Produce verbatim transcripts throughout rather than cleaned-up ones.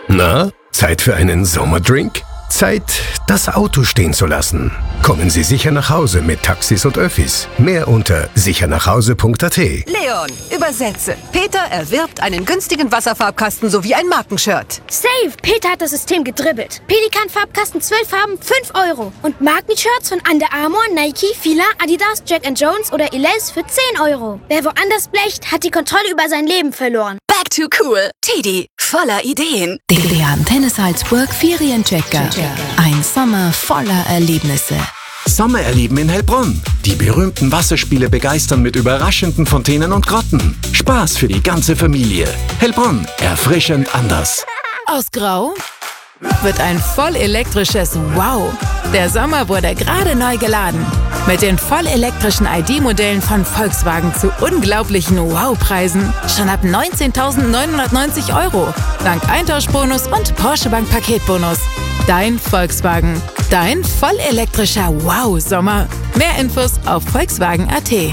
Na, Zeit für einen Sommerdrink? Zeit, das Auto stehen zu lassen. Kommen Sie sicher nach Hause mit Taxis und Öffis. Mehr unter sichernachhause punkt a t. Leon, übersetze. Peter erwirbt einen günstigen Wasserfarbkasten sowie ein Markenshirt. Safe! Peter hat das System gedribbelt. Pelikan-Farbkasten zwölf Farben, fünf Euro. Und Markenshirts von Under Armour, Nike, Fila, Adidas, Jack and Jones oder Elize für zehn Euro. Wer woanders blecht, hat die Kontrolle über sein Leben verloren. Back to cool. Teddy, voller Ideen. Der Antenne Salzburg Ferienchecker. Ein Sommer voller Erlebnisse. Sommererleben in Heilbronn. Die berühmten Wasserspiele begeistern mit überraschenden Fontänen und Grotten. Spaß für die ganze Familie. Heilbronn, erfrischend anders. Aus Grau wird ein vollelektrisches Wow. Der Sommer wurde gerade neu geladen. Mit den vollelektrischen I D-Modellen von Volkswagen zu unglaublichen Wow-Preisen. Schon ab neunzehntausendneunhundertneunzig Euro. Dank Eintauschbonus und Porsche Bank Paketbonus. Dein Volkswagen. Dein vollelektrischer Wow-Sommer. Mehr Infos auf volkswagen punkt a t.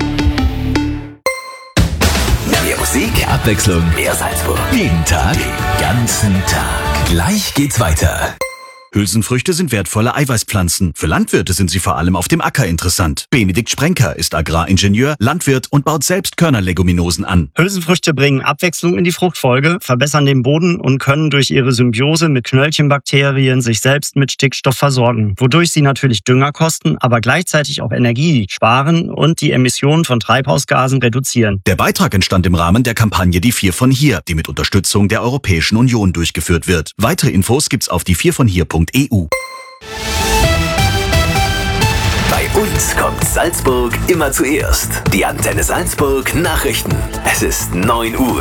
Mehr Musik, Abwechslung, mehr Salzburg. Jeden Tag, den ganzen Tag. Gleich geht's weiter. Hülsenfrüchte sind wertvolle Eiweißpflanzen. Für Landwirte sind sie vor allem auf dem Acker interessant. Benedikt Sprenker ist Agraringenieur, Landwirt und baut selbst Körnerleguminosen an. Hülsenfrüchte bringen Abwechslung in die Fruchtfolge, verbessern den Boden und können durch ihre Symbiose mit Knöllchenbakterien sich selbst mit Stickstoff versorgen, wodurch sie natürlich Dünger kosten, aber gleichzeitig auch Energie sparen und die Emissionen von Treibhausgasen reduzieren. Der Beitrag entstand im Rahmen der Kampagne Die Vier von Hier, die mit Unterstützung der Europäischen Union durchgeführt wird. Weitere Infos gibt's auf die vier von hier punkt e u. Bei uns kommt Salzburg immer zuerst. Die Antenne Salzburg Nachrichten. Es ist neun Uhr.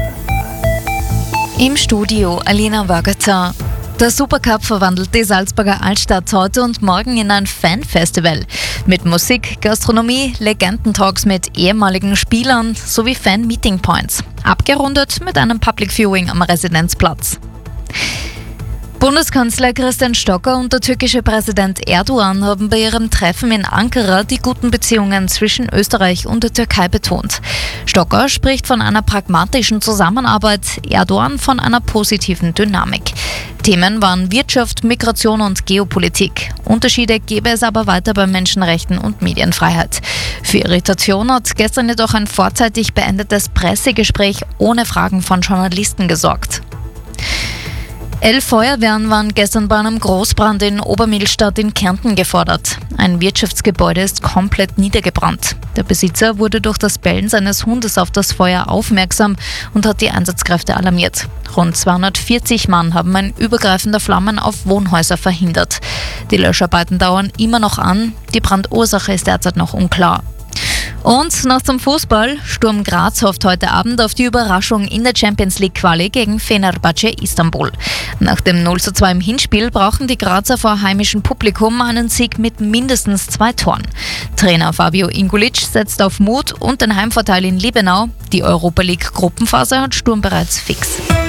Im Studio Alina Wagater. Der Supercup verwandelt die Salzburger Altstadt heute und morgen in ein Fanfestival. Mit Musik, Gastronomie, Legendentalks mit ehemaligen Spielern sowie Fan-Meeting-Points. Abgerundet mit einem Public Viewing am Residenzplatz. Bundeskanzler Christian Stocker und der türkische Präsident Erdogan haben bei ihrem Treffen in Ankara die guten Beziehungen zwischen Österreich und der Türkei betont. Stocker spricht von einer pragmatischen Zusammenarbeit, Erdogan von einer positiven Dynamik. Themen waren Wirtschaft, Migration und Geopolitik. Unterschiede gäbe es aber weiter bei Menschenrechten und Medienfreiheit. Für Irritation hat gestern jedoch ein vorzeitig beendetes Pressegespräch ohne Fragen von Journalisten gesorgt. Elf Feuerwehren waren gestern bei einem Großbrand in Obermillstadt in Kärnten gefordert. Ein Wirtschaftsgebäude ist komplett niedergebrannt. Der Besitzer wurde durch das Bellen seines Hundes auf das Feuer aufmerksam und hat die Einsatzkräfte alarmiert. Rund zweihundertvierzig Mann haben ein Übergreifen der Flammen auf Wohnhäuser verhindert. Die Löscharbeiten dauern immer noch an. Die Brandursache ist derzeit noch unklar. Und noch zum Fußball. Sturm Graz hofft heute Abend auf die Überraschung in der Champions League Quali gegen Fenerbahce Istanbul. Nach dem null zu zwei im Hinspiel brauchen die Grazer vor heimischem Publikum einen Sieg mit mindestens zwei Toren. Trainer Fabio Ingulic setzt auf Mut und den Heimvorteil in Liebenau. Die Europa League Gruppenphase hat Sturm bereits fix.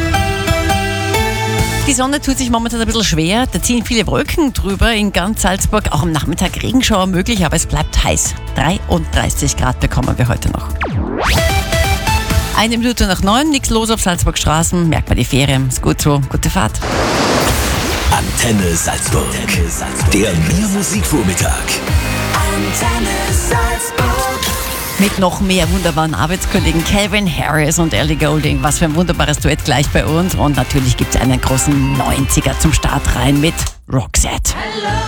Die Sonne tut sich momentan ein bisschen schwer. Da ziehen viele Wolken drüber in ganz Salzburg. Auch am Nachmittag Regenschauer möglich, aber es bleibt heiß. dreiunddreißig Grad bekommen wir heute noch. Eine Minute nach neun, nichts los auf Salzburg Straßen. Merkt man die Ferien. Ist gut so. Gute Fahrt. Antenne Salzburg. Der Mehr Musikvormittag. Antenne Salzburg. Mit noch mehr wunderbaren Arbeitskollegen Calvin Harris und Ellie Goulding. Was für ein wunderbares Duett gleich bei uns. Und natürlich gibt es einen großen neunziger zum Start rein mit Roxette.